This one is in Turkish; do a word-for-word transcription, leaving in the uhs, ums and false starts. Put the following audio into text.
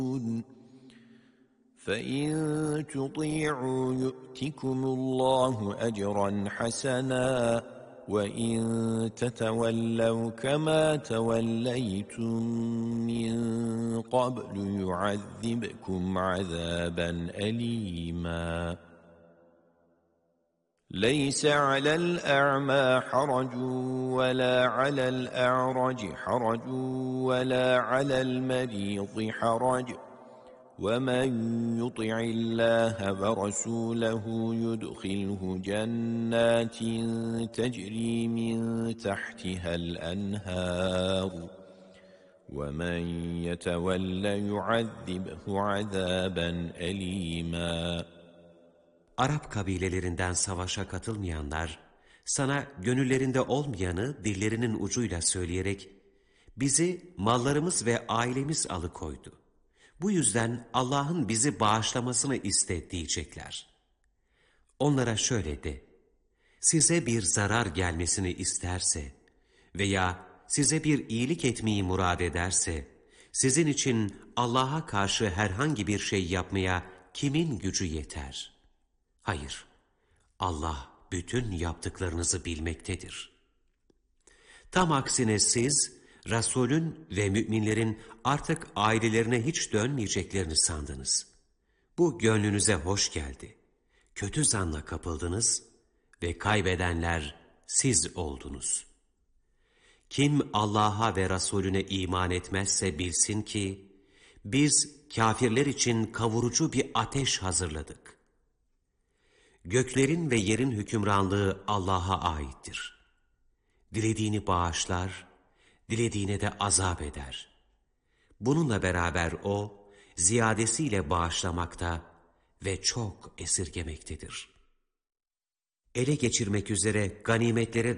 فَإِنْ تُطِيعُوا يُؤْتِكُمُ اللّٰهُ أَجْرًا حَسَنًا وَإِنْ تَتَوَلَّوْا كَمَا تَوَلَّيْتُمْ مِنْ قَبْلُ يُعَذِّبْكُمْ عَذَابًا أَلِيمًا لَيْسَ عَلَى الْأَعْمَى حَرَجٌ وَلَا عَلَى الْأَعْرَجِ حَرَجٌ وَلَا عَلَى الْمَرِيضِ حَرَجٌ وَمَنْ يُطِعِ اللّٰهَ وَرَسُولَهُ يُدْخِلْهُ جَنَّاتٍ تَجْرِي مِنْ تَحْتِهَا الْأَنْهَارُ وَمَنْ يَتَوَلَّ يُعَذِّبْهُ عَذَابًا أَلِيمًا Arap kabilelerinden savaşa katılmayanlar, sana gönüllerinde olmayanı dillerinin ucuyla söyleyerek, bizi mallarımız ve ailemiz alıkoydu. Bu yüzden Allah'ın bizi bağışlamasını iste diyecekler. Onlara şöyle de, size bir zarar gelmesini isterse veya size bir iyilik etmeyi murad ederse, sizin için Allah'a karşı herhangi bir şey yapmaya kimin gücü yeter? Hayır, Allah bütün yaptıklarınızı bilmektedir. Tam aksine siz, Resulün ve müminlerin artık ailelerine hiç dönmeyeceklerini sandınız. Bu gönlünüze hoş geldi. Kötü zanla kapıldınız ve kaybedenler siz oldunuz. Kim Allah'a ve Resulüne iman etmezse bilsin ki, biz kâfirler için kavurucu bir ateş hazırladık. Göklerin ve yerin hükümranlığı Allah'a aittir. Dilediğini bağışlar, dilediğine de azap eder. Bununla beraber O, ziyadesiyle bağışlamakta ve çok esirgemektedir. Ele geçirmek üzere ganimetlere